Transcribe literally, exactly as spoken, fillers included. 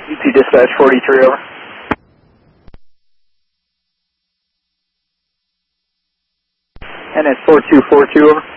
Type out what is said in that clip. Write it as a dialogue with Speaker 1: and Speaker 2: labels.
Speaker 1: E T dispatch forty-three, over. And it's four two four two, over.